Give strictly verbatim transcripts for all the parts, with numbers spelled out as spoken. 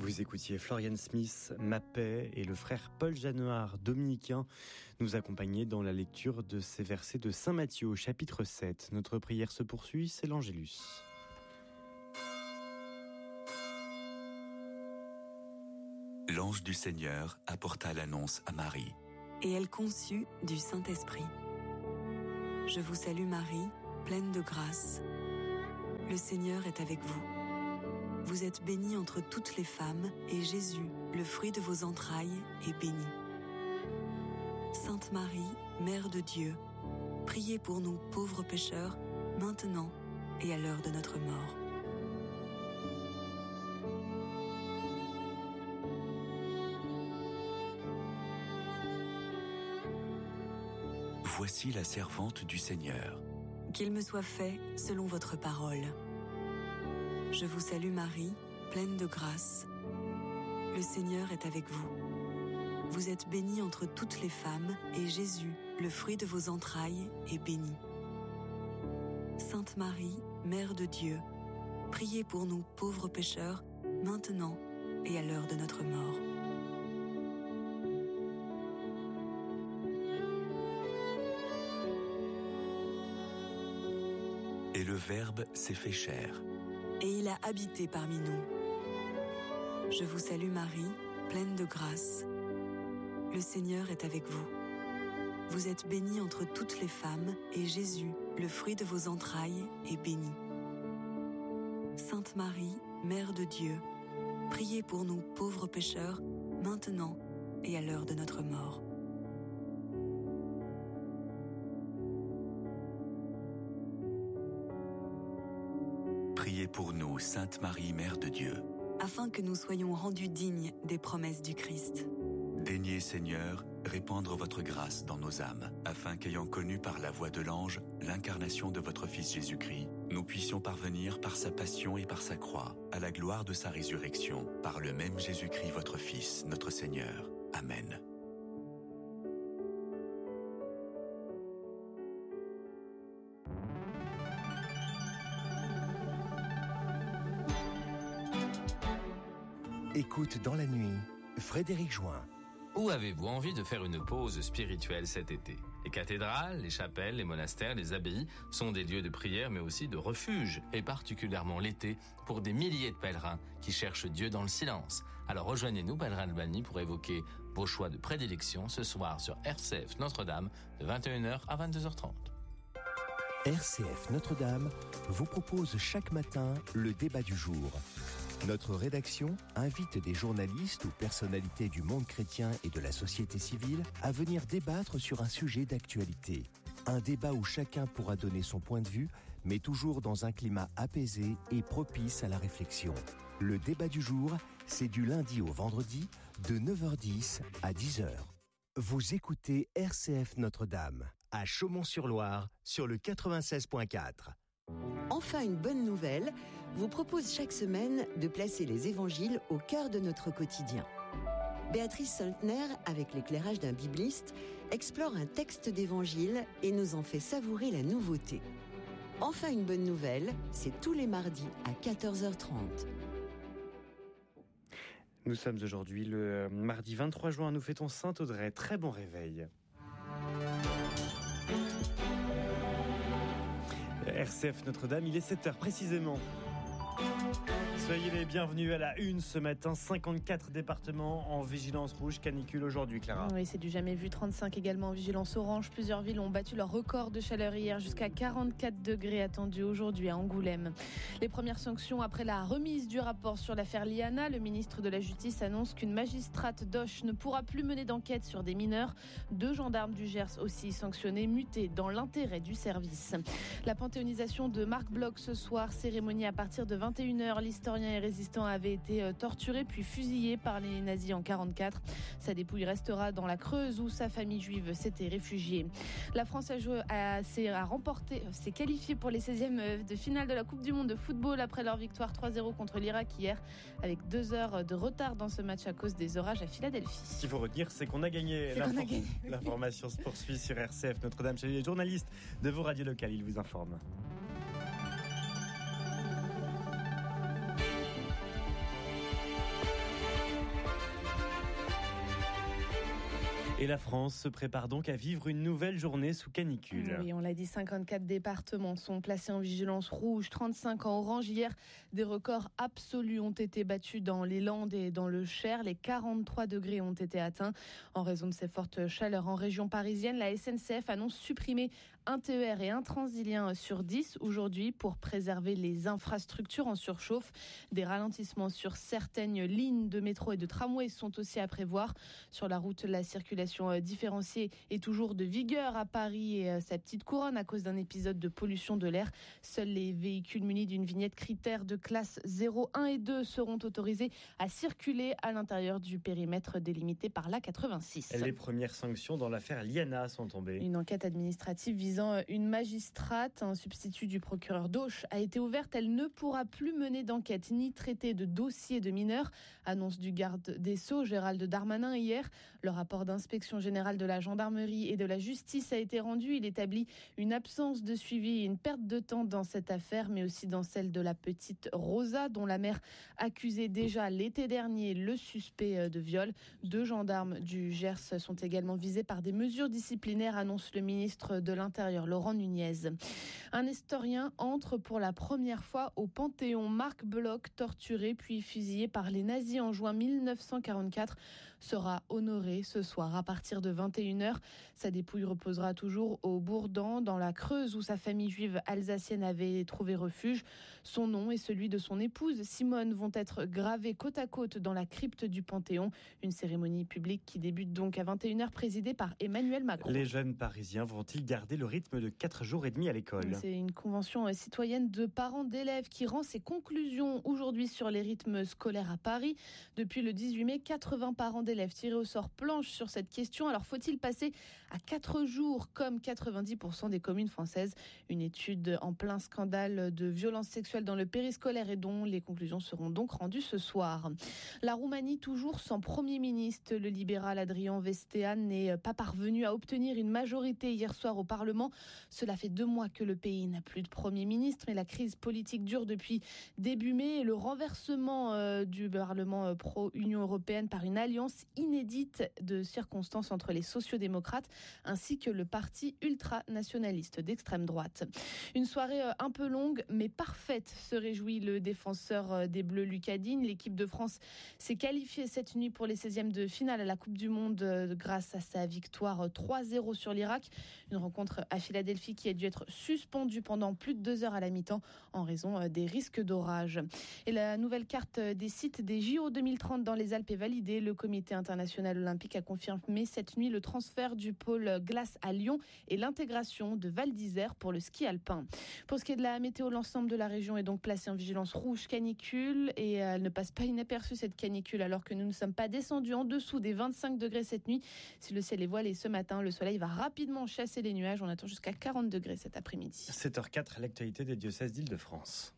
Vous écoutiez Florian Smith, Ma Paix, et le frère Paul Jeannard, dominicain, nous accompagnaient dans la lecture de ces versets de Saint Matthieu au chapitre sept. Notre prière se poursuit, c'est l'Angélus. L'ange du Seigneur apporta l'annonce à Marie. Et elle conçut du Saint-Esprit. Je vous salue Marie, pleine de grâce. Le Seigneur est avec vous. Vous êtes bénie entre toutes les femmes, et Jésus, le fruit de vos entrailles, est béni. Sainte Marie, Mère de Dieu, priez pour nous pauvres pécheurs, maintenant et à l'heure de notre mort. Voici la servante du Seigneur. Qu'il me soit fait selon votre parole. Je vous salue Marie, pleine de grâce. Le Seigneur est avec vous. Vous êtes bénie entre toutes les femmes, et Jésus, le fruit de vos entrailles, est béni. Sainte Marie, Mère de Dieu, priez pour nous pauvres pécheurs, maintenant et à l'heure de notre mort. Et le Verbe s'est fait chair. Et il a habité parmi nous. Je vous salue Marie, pleine de grâce. Le Seigneur est avec vous. Vous êtes bénie entre toutes les femmes, et Jésus, le fruit de vos entrailles, est béni. Sainte Marie, Mère de Dieu, priez pour nous pauvres pécheurs, maintenant et à l'heure de notre mort. Priez pour nous, Sainte Marie, Mère de Dieu. Afin que nous soyons rendus dignes des promesses du Christ. Daignez, Seigneur, répandre votre grâce dans nos âmes, afin qu'ayant connu par la voix de l'ange l'incarnation de votre Fils Jésus-Christ, nous puissions parvenir par sa passion et par sa croix à la gloire de sa résurrection, par le même Jésus-Christ, votre Fils, notre Seigneur. Amen. Écoute dans la nuit, Frédéric Join. Où avez-vous envie de faire une pause spirituelle cet été ? Les cathédrales, les chapelles, les monastères, les abbayes sont des lieux de prière mais aussi de refuge, et particulièrement l'été pour des milliers de pèlerins qui cherchent Dieu dans le silence. Alors rejoignez-nous, Pèlerins d'Albanie, pour évoquer vos choix de prédilection ce soir sur R C F Notre-Dame de vingt et une heures à vingt-deux heures trente. R C F Notre-Dame vous propose chaque matin le débat du jour. Notre rédaction invite des journalistes ou personnalités du monde chrétien et de la société civile à venir débattre sur un sujet d'actualité. Un débat où chacun pourra donner son point de vue, mais toujours dans un climat apaisé et propice à la réflexion. Le débat du jour, c'est du lundi au vendredi, de neuf heures dix à dix heures. Vous écoutez R C F Notre-Dame, à Chaumont-sur-Loire, sur le quatre-vingt-seize point quatre. Enfin, une bonne nouvelle vous propose chaque semaine de placer les évangiles au cœur de notre quotidien. Béatrice Soltner, avec l'éclairage d'un bibliste, explore un texte d'évangile et nous en fait savourer la nouveauté. Enfin, une bonne nouvelle, c'est tous les mardis à quatorze heures trente. Nous sommes aujourd'hui le mardi vingt-trois juin, nous fêtons Saint-Audrey. Très bon réveil. R C F Notre-Dame, il est sept heures précisément. Soyez les bienvenus à la une ce matin. cinquante-quatre départements en vigilance rouge, canicule aujourd'hui, Clara. Oui, c'est du jamais vu. trente-cinq également en vigilance orange. Plusieurs villes ont battu leur record de chaleur hier, jusqu'à quarante-quatre degrés attendus aujourd'hui à Angoulême. Les premières sanctions après la remise du rapport sur l'affaire Liana. Le ministre de la Justice annonce qu'une magistrate d'Auch ne pourra plus mener d'enquête sur des mineurs. Deux gendarmes du Gers aussi sanctionnés, mutés dans l'intérêt du service. La panthéonisation de Marc Bloch ce soir, cérémonie à partir de vingt et une heures. L'historien et résistant avait été torturé puis fusillé par les nazis en quarante-quatre. Sa dépouille restera dans la Creuse où sa famille juive s'était réfugiée. La France a, joué, a, a remporté, s'est qualifiée pour les seizièmes de finale de la Coupe du Monde de football après leur victoire trois zéro contre l'Irak hier, avec deux heures de retard dans ce match à cause des orages à Philadelphie. Ce qu'il faut retenir, c'est qu'on a gagné. C'est qu'on a gagné. L'information se poursuit sur R C F Notre-Dame. Chez les journalistes de vos radios locales, ils vous informent. Et la France se prépare donc à vivre une nouvelle journée sous canicule. Oui, on l'a dit, cinquante-quatre départements sont placés en vigilance rouge, trente-cinq en orange. Hier, des records absolus ont été battus dans les Landes et dans le Cher. Les quarante-trois degrés ont été atteints. En raison de ces fortes chaleurs en région parisienne, la S N C F annonce supprimer un T E R et un Transilien sur dix aujourd'hui pour préserver les infrastructures en surchauffe. Des ralentissements sur certaines lignes de métro et de tramway sont aussi à prévoir. Sur la route, la circulation différenciée est toujours de vigueur à Paris et sa petite couronne à cause d'un épisode de pollution de l'air. Seuls les véhicules munis d'une vignette critère de classe zéro, un et deux seront autorisés à circuler à l'intérieur du périmètre délimité par l'A quatre-vingt-six. Les premières sanctions dans l'affaire Liana sont tombées. Une enquête administrative visant une magistrate, un substitut du procureur d'Auch, a été ouverte. Elle ne pourra plus mener d'enquête ni traiter de dossier de mineurs. Annonce du garde des Sceaux, Gérald Darmanin, hier. Le rapport d'inspection générale de la gendarmerie et de la justice a été rendu. Il établit une absence de suivi et une perte de temps dans cette affaire, mais aussi dans celle de la petite Rosa, dont la mère accusait déjà l'été dernier le suspect de viol. Deux gendarmes du Gers sont également visés par des mesures disciplinaires, annonce le ministre de l'Intérieur, Laurent Nunez. Un historien entre pour la première fois au Panthéon. Marc Bloch, torturé puis fusillé par les nazis en juin mille neuf cent quarante-quatre, sera honoré ce soir à partir de vingt et une heures. Sa dépouille reposera toujours au Bourdan, dans la Creuse, où sa famille juive alsacienne avait trouvé refuge. Son nom et celui de son épouse Simone vont être gravés côte à côte dans la crypte du Panthéon. Une cérémonie publique qui débute donc à vingt et une heures, présidée par Emmanuel Macron. Les jeunes Parisiens vont-ils garder le rythme de quatre jours et demi à l'école ? C'est une convention citoyenne de parents d'élèves qui rend ses conclusions aujourd'hui sur les rythmes scolaires à Paris. Depuis le dix-huit mai, quatre-vingts parents d'élèves tirés au sort planchent sur cette question. Alors faut-il passer à quatre jours comme quatre-vingt-dix pour cent des communes françaises ? Une étude en plein scandale de violences sexuelles dans le périscolaire et dont les conclusions seront donc rendues ce soir. La Roumanie toujours sans Premier ministre. Le libéral Adrian Vestean n'est pas parvenu à obtenir une majorité hier soir au Parlement. Cela fait deux mois que le pays n'a plus de Premier ministre, mais la crise politique dure depuis début mai et le renversement euh, du Parlement pro-Union européenne par une alliance inédite de circonstances entre les sociodémocrates ainsi que le parti ultranationaliste d'extrême droite. Une soirée euh, un peu longue mais parfaite, se réjouit le défenseur euh, des Bleus Lucas Digne. L'équipe de France s'est qualifiée cette nuit pour les seizièmes de finale à la Coupe du Monde euh, grâce à sa victoire euh, trois zéro sur l'Irak. Une rencontre à Philadelphie qui a dû être suspendue pendant plus de deux heures à la mi-temps en raison des risques d'orage. Et la nouvelle carte des sites des J O deux mille trente dans les Alpes est validée. Le comité international olympique a confirmé cette nuit le transfert du pôle glace à Lyon et l'intégration de Val d'Isère pour le ski alpin. Pour ce qui est de la météo, l'ensemble de la région est donc placé en vigilance rouge canicule et elle ne passe pas inaperçue cette canicule alors que nous ne sommes pas descendus en dessous des vingt-cinq degrés cette nuit. Si le ciel est voilé ce matin, le soleil va rapidement chasser les nuages. On attend jusqu'à quarante degrés cet après-midi. sept heures quatre, l'actualité des diocèses d'Île-de-France.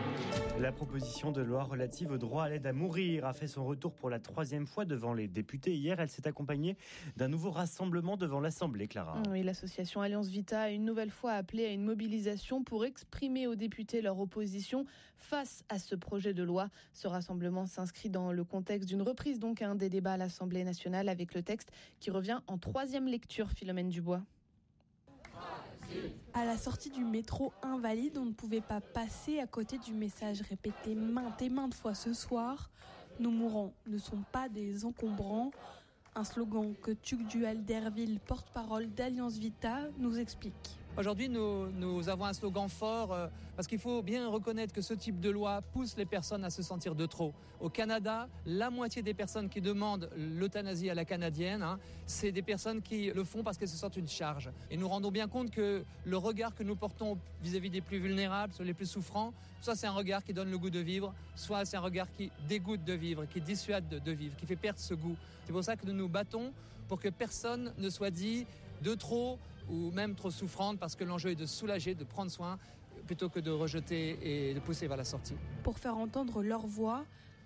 La proposition de loi relative au droit à l'aide à mourir a fait son retour pour la troisième fois devant les députés. Hier, elle s'est accompagnée d'un nouveau rassemblement devant l'Assemblée, Clara. Oui, l'association Alliance Vita a une nouvelle fois appelé à une mobilisation pour exprimer aux députés leur opposition face à ce projet de loi. Ce rassemblement s'inscrit dans le contexte d'une reprise donc hein, des débats à l'Assemblée nationale avec le texte qui revient en troisième lecture, Philomène Dubois. À la sortie du métro Invalide, on ne pouvait pas passer à côté du message répété maintes et maintes fois ce soir. Nos mourants ne sont pas des encombrants. Un slogan que Tuc Dual Derville, porte-parole d'Alliance Vita, nous explique. Aujourd'hui, nous, nous avons un slogan fort euh, parce qu'il faut bien reconnaître que ce type de loi pousse les personnes à se sentir de trop. Au Canada, la moitié des personnes qui demandent l'euthanasie à la canadienne, hein, c'est des personnes qui le font parce qu'elles se sentent une charge. Et nous rendons bien compte que le regard que nous portons vis-à-vis des plus vulnérables, sur les plus souffrants, soit c'est un regard qui donne le goût de vivre, soit c'est un regard qui dégoûte de vivre, qui dissuade de, de vivre, qui fait perdre ce goût. C'est pour ça que nous nous battons pour que personne ne soit dit de trop ou même trop souffrante, parce que l'enjeu est de soulager, de prendre soin, plutôt que de rejeter et de pousser vers la sortie. Pour faire entendre leur voix,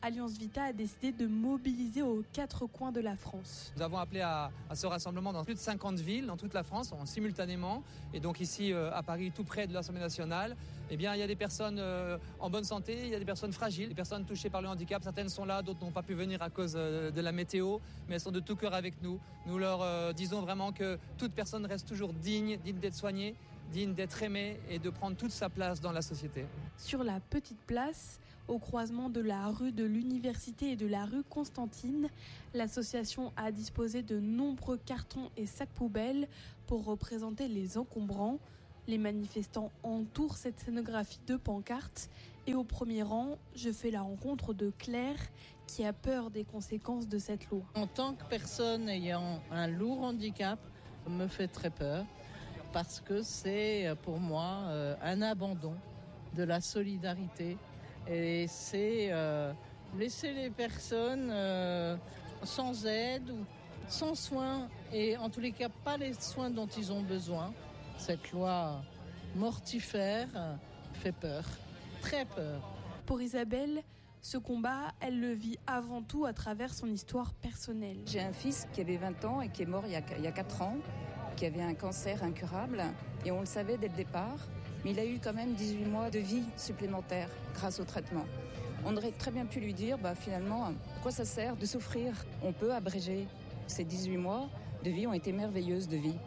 Alliance Vita a décidé de mobiliser aux quatre coins de la France. Nous avons appelé à, à ce rassemblement dans plus de cinquante villes, dans toute la France, en simultanément. Et donc ici, euh, à Paris, tout près de l'Assemblée nationale, eh bien, il y a des personnes euh, en bonne santé, il y a des personnes fragiles, des personnes touchées par le handicap. Certaines sont là, d'autres n'ont pas pu venir à cause euh, de la météo, mais elles sont de tout cœur avec nous. Nous leur euh, disons vraiment que toute personne reste toujours digne, digne d'être soignée, digne d'être aimée et de prendre toute sa place dans la société. Sur la petite place, au croisement de la rue de l'Université et de la rue Constantine, l'association a disposé de nombreux cartons et sacs poubelles pour représenter les encombrants. Les manifestants entourent cette scénographie de pancartes et au premier rang, je fais la rencontre de Claire qui a peur des conséquences de cette loi. En tant que personne ayant un lourd handicap, ça me fait très peur parce que c'est pour moi un abandon de la solidarité. Et c'est euh, laisser les personnes euh, sans aide ou sans soins, et en tous les cas pas les soins dont ils ont besoin. Cette loi mortifère fait peur, très peur. Pour Isabelle, ce combat, elle le vit avant tout à travers son histoire personnelle. J'ai un fils qui avait vingt ans et qui est mort il y a, il y a quatre ans, qui avait un cancer incurable, et on le savait dès le départ. Mais il a eu quand même dix-huit mois de vie supplémentaire grâce au traitement. On aurait très bien pu lui dire, bah, finalement, à quoi ça sert de souffrir ? On peut abréger. Ces dix-huit mois de vie ont été merveilleuses de vie.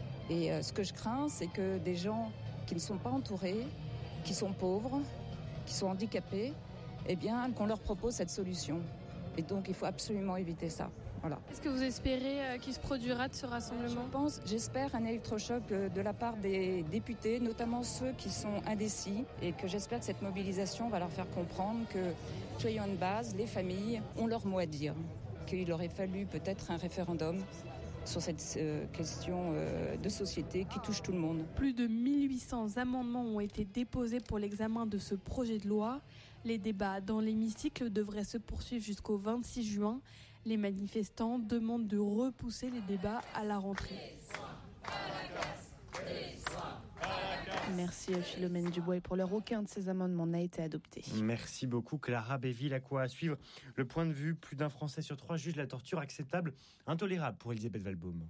Et euh, ce que je crains, c'est que des gens qui ne sont pas entourés, qui sont pauvres, qui sont handicapés, eh bien, qu'on leur propose cette solution. Et donc, il faut absolument éviter ça. Voilà. Est-ce que vous espérez euh, qu'il se produira de ce rassemblement ? Je pense, j'espère un électrochoc euh, de la part des députés, notamment ceux qui sont indécis, et que j'espère que cette mobilisation va leur faire comprendre que, soyons de base, les familles ont leur mot à dire, qu'il aurait fallu peut-être un référendum sur cette euh, question euh, de société qui touche tout le monde. Plus de mille huit cents amendements ont été déposés pour l'examen de ce projet de loi. Les débats dans l'hémicycle devraient se poursuivre jusqu'au vingt-six juin. Les manifestants demandent de repousser les débats à la rentrée. Merci Philomène Dubois. Et pour l'heure, aucun de ces amendements n'a été adopté. Merci beaucoup Clara Béville. À quoi à suivre le point de vue. Plus d'un Français sur trois juge la torture acceptable, intolérable pour Elisabeth Valbaum.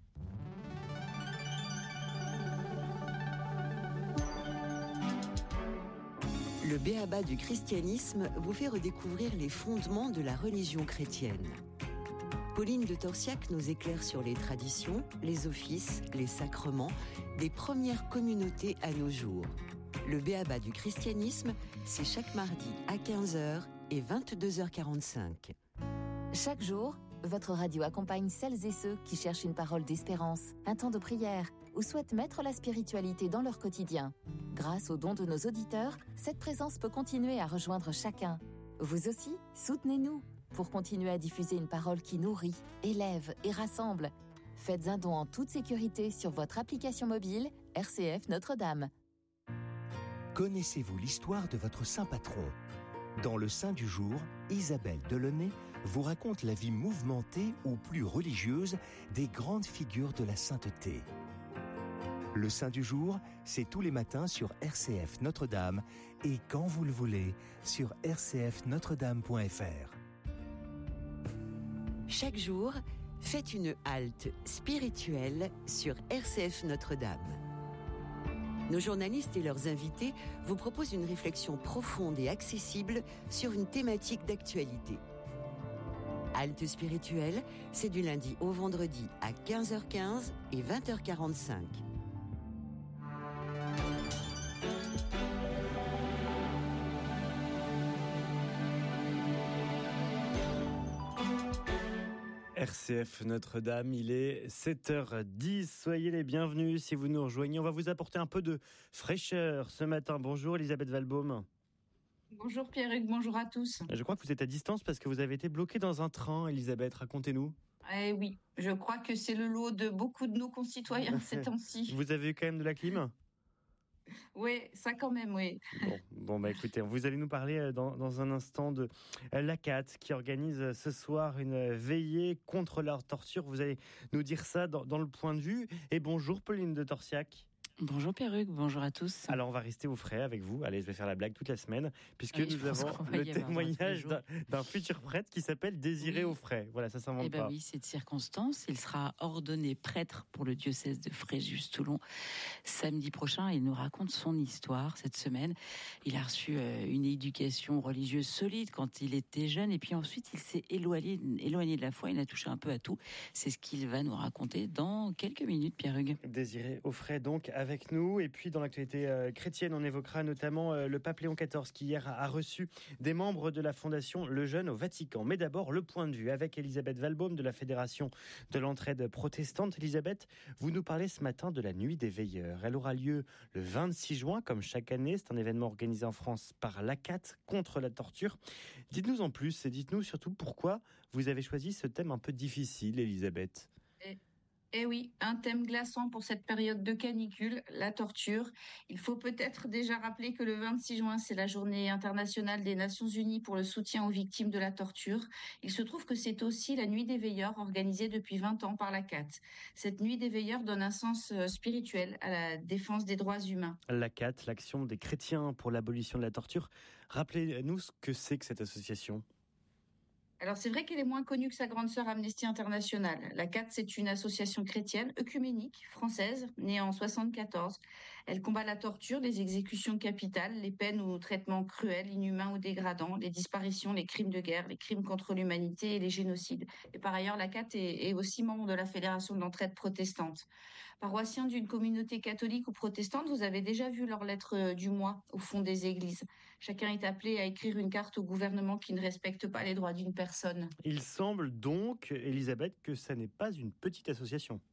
Le b.a.-ba du christianisme vous fait redécouvrir les fondements de la religion chrétienne. Pauline de Torsiac nous éclaire sur les traditions, les offices, les sacrements des premières communautés à nos jours. Le b.a.-ba du christianisme, c'est chaque mardi à quinze heures et vingt-deux heures quarante-cinq. Chaque jour, votre radio accompagne celles et ceux qui cherchent une parole d'espérance, un temps de prière ou souhaitent mettre la spiritualité dans leur quotidien. Grâce aux dons de nos auditeurs, cette présence peut continuer à rejoindre chacun. Vous aussi, soutenez-nous pour continuer à diffuser une parole qui nourrit, élève et rassemble. Faites un don en toute sécurité sur votre application mobile R C F Notre-Dame. Connaissez-vous l'histoire de votre saint patron ? Dans le Saint du jour, Isabelle Delaunay vous raconte la vie mouvementée ou plus religieuse des grandes figures de la sainteté. Le Saint du jour, c'est tous les matins sur R C F Notre-Dame et quand vous le voulez sur r c f notre dame point f r. Chaque jour, faites une halte spirituelle sur R C F Notre-Dame. Nos journalistes et leurs invités vous proposent une réflexion profonde et accessible sur une thématique d'actualité. Halte spirituelle, c'est du lundi au vendredi à quinze heures quinze et vingt heures quarante-cinq. R C F Notre-Dame, il est sept heures dix. Soyez les bienvenus si vous nous rejoignez. On va vous apporter un peu de fraîcheur ce matin. Bonjour Elisabeth Valbaum. Bonjour Pierre-Hugues, bonjour à tous. Je crois que vous êtes à distance parce que vous avez été bloquée dans un train, Elisabeth. Racontez-nous. Eh oui, je crois que c'est le lot de beaucoup de nos concitoyens ces temps-ci. Vous avez eu quand même de la clim ? Oui, ça quand même, oui. Bon, bon bah écoutez, vous allez nous parler dans, dans un instant de l'A C A T qui organise ce soir une veillée contre la torture. Vous allez nous dire ça dans, dans le point de vue. Et bonjour Pauline de Torsiac. Bonjour Pierruc, bonjour à tous. Alors on va rester au frais avec vous. Allez, je vais faire la blague toute la semaine, puisque oui, nous avons le témoignage d'un, d'un futur prêtre qui s'appelle Désiré oui. au frais. Voilà, ça s'invente eh ben pas. Oui, c'est de circonstance. Il sera ordonné prêtre pour le diocèse de Fréjus-Toulon samedi prochain. Il nous raconte son histoire cette semaine. Il a reçu une éducation religieuse solide quand il était jeune, et puis ensuite il s'est éloigné, éloigné de la foi. Il a touché un peu à tout. C'est ce qu'il va nous raconter dans quelques minutes, Pierruc. Désiré au frais, donc, avec avec nous. Et puis dans l'actualité euh, chrétienne, on évoquera notamment euh, le pape Léon quatorze qui hier a, a reçu des membres de la fondation Le Jeune au Vatican. Mais d'abord, le point de vue avec Elisabeth Valbaum de la Fédération de l'Entraide Protestante. Elisabeth, vous nous parlez ce matin de la Nuit des Veilleurs. Elle aura lieu le vingt-six juin, comme chaque année. C'est un événement organisé en France par l'A C A T contre la torture. Dites-nous en plus et dites-nous surtout pourquoi vous avez choisi ce thème un peu difficile, Elisabeth. Et... Eh oui, un thème glaçant pour cette période de canicule, la torture. Il faut peut-être déjà rappeler que le vingt-six juin, c'est la journée internationale des Nations Unies pour le soutien aux victimes de la torture. Il se trouve que c'est aussi la Nuit des Veilleurs organisée depuis vingt ans par l'A C A T. Cette Nuit des Veilleurs donne un sens spirituel à la défense des droits humains. L'A C A T, l'Action des chrétiens pour l'abolition de la torture. Rappelez-nous ce que c'est que cette association. Alors c'est vrai qu'elle est moins connue que sa grande sœur Amnesty International. L'A C A T, c'est une association chrétienne œcuménique française, née en soixante-quatorze. Elle combat la torture, les exécutions capitales, les peines ou traitements cruels, inhumains ou dégradants, les disparitions, les crimes de guerre, les crimes contre l'humanité et les génocides. Et par ailleurs, l'A C A T est, est aussi membre de la Fédération de l'Entraide Protestante. Paroissiens d'une communauté catholique ou protestante, vous avez déjà vu leur lettre du mois au fond des églises. Chacun est appelé à écrire une carte au gouvernement qui ne respecte pas les droits d'une personne. Il semble donc, Elisabeth, que ça n'est pas une petite association.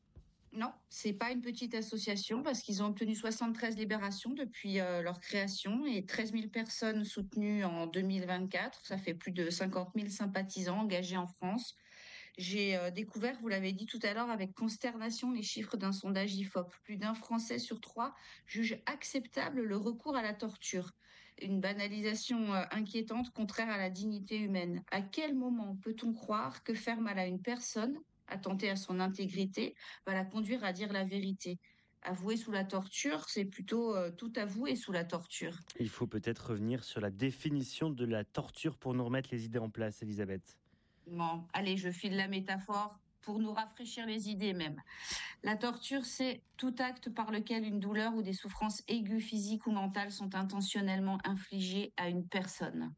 Non, c'est pas une petite association parce qu'ils ont obtenu soixante-treize libérations depuis euh, leur création et treize mille personnes soutenues en deux mille vingt-quatre. Ça fait plus de cinquante mille sympathisants engagés en France. J'ai euh, découvert, vous l'avez dit tout à l'heure, avec consternation les chiffres d'un sondage I F O P. Plus d'un Français sur trois juge acceptable le recours à la torture. Une banalisation euh, inquiétante, contraire à la dignité humaine. À quel moment peut-on croire que faire mal à une personne, attenter à son intégrité, va la conduire à dire la vérité ? Avouer sous la torture, c'est plutôt euh, tout avouer sous la torture. Il faut peut-être revenir sur la définition de la torture pour nous remettre les idées en place, Elisabeth. Bon, allez, je file la métaphore pour nous rafraîchir les idées même. La torture, c'est tout acte par lequel une douleur ou des souffrances aiguës physiques ou mentales sont intentionnellement infligées à une personne.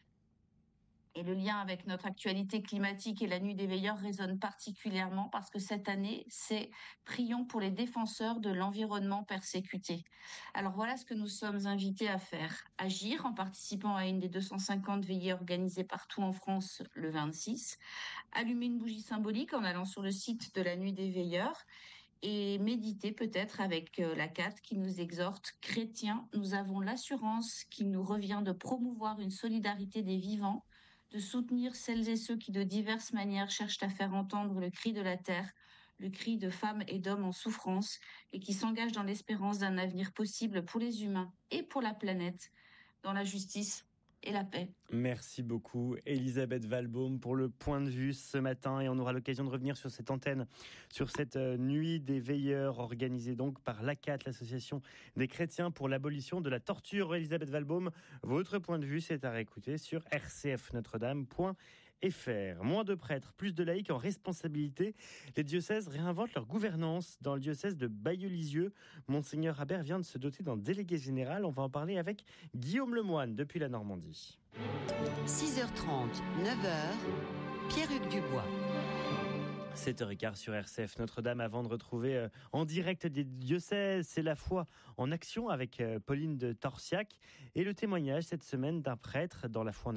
Et le lien avec notre actualité climatique et la Nuit des Veilleurs résonne particulièrement parce que cette année, c'est « Prions pour les défenseurs de l'environnement persécuté ». Alors voilà ce que nous sommes invités à faire. Agir en participant à une des deux cent cinquante veillées organisées partout en France le vingt-six. Allumer une bougie symbolique en allant sur le site de la Nuit des Veilleurs. Et méditer peut-être avec la C A T qui nous exhorte « Chrétiens, nous avons l'assurance qu'il nous revient de promouvoir une solidarité des vivants, de soutenir celles et ceux qui de diverses manières cherchent à faire entendre le cri de la terre, le cri de femmes et d'hommes en souffrance et qui s'engagent dans l'espérance d'un avenir possible pour les humains et pour la planète, dans la justice et la paix. » Merci beaucoup Elisabeth Valbaum pour le point de vue ce matin et on aura l'occasion de revenir sur cette antenne, sur cette nuit des veilleurs organisée donc par l'A C A T, l'association des chrétiens pour l'abolition de la torture. Elisabeth Valbaum, votre point de vue c'est à réécouter sur r c f notre dame point f r. Moins de prêtres, plus de laïcs en responsabilité. Les diocèses réinventent leur gouvernance. Dans le diocèse de Bailleul-Lisieux, Monseigneur Habert vient de se doter d'un délégué général. On va en parler avec Guillaume Lemoine depuis la Normandie. six heures trente, neuf heures, Pierruc Dubois. sept heures quinze sur R C F Notre-Dame avant de retrouver euh, en direct des diocèses. C'est la foi en action avec euh, Pauline de Torsiac et le témoignage cette semaine d'un prêtre dans la foi en